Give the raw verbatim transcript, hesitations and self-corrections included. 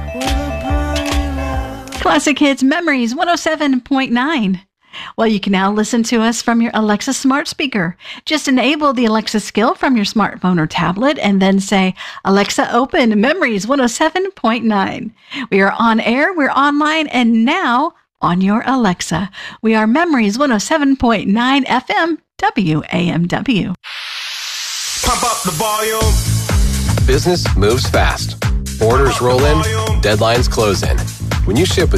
Classic Hits Memories one oh seven point nine. Well, you can now listen to us from your Alexa smart speaker. Just enable the Alexa skill from your smartphone or tablet and then say, Alexa, open Memories one oh seven point nine. We are on air, we're online, and now on your Alexa. We are Memories one oh seven point nine F M W A M W. Pump up the volume. Business moves fast. Orders roll in, deadlines close in. When you ship with